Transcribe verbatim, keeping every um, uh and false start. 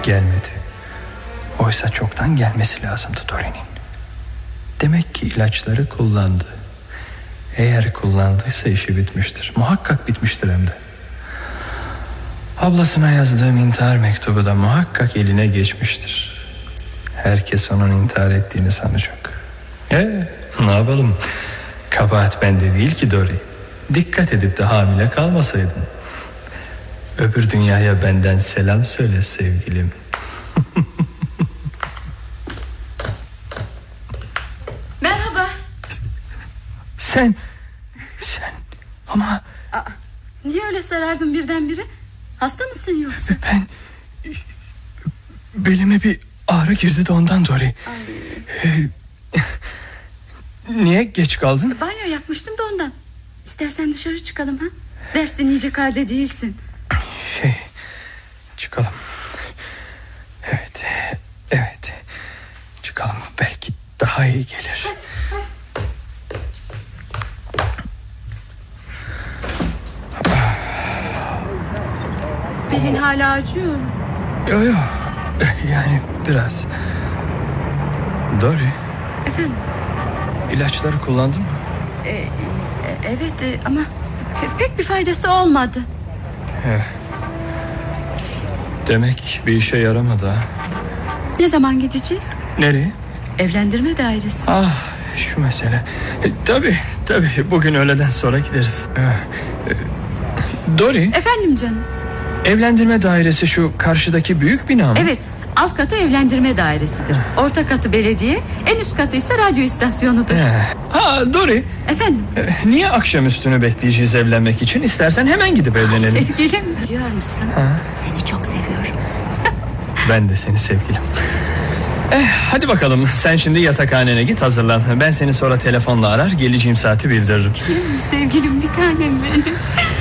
Gelmedi. Oysa çoktan gelmesi lazımdı Dori'nin. Demek ki ilaçları kullandı. Eğer kullandıysa işi bitmiştir. Muhakkak bitmiştir hem de. Ablasına yazdığım intihar mektubu da muhakkak eline geçmiştir. Herkes onun intihar ettiğini sanacak. Ee, ne yapalım? Kabahat bende değil ki Dori. Dikkat edip de hamile kalmasaydın. Öbür dünyaya benden selam söyle sevgilim. Merhaba. Sen, sen ama... Aa, niye öyle sarardın birdenbire? Hasta mısın yoksa? Ben... Belime bir ağrı girdi de ondan Dori. Ee, niye geç kaldın? Banyo yapmıştım da ondan. İstersen dışarı çıkalım ha? Ders dinleyecek halde değilsin. Şey, çıkalım. Evet, evet. Çıkalım, belki daha iyi gelir. Hadi, hadi. Belin hala acıyor mu? Yok yok, yani biraz. Dori. Efendim? İlaçları kullandın mı? Ee, e, evet e, ama pe- pek bir faydası olmadı. Eh. Demek bir işe yaramadı ha. Ne zaman gideceğiz? Nereye? Evlendirme dairesi. Ah, şu mesele. E, tabii tabii bugün öğleden sonra gideriz. Eh, e, Dori. Efendim canım. Evlendirme dairesi şu karşıdaki büyük bina mı? Evet, alt katı evlendirme dairesidir. Orta katı belediye, en üst katı ise radyo istasyonudur. Eh. Ha Dori. Efendim? Eh, niye akşamüstünü bekleyeceğiz evlenmek için? İstersen hemen gidip evlenelim. Sevgilim, biliyor musun? Ha? Seni çok seviyorum. Ben de seni sevgilim. Eh, hadi bakalım, sen şimdi yatakhanene git, hazırlan. Ben seni sonra telefonla arar, geleceğim saati bildiririm. Sevgilim, sevgilim, bir tanem benim.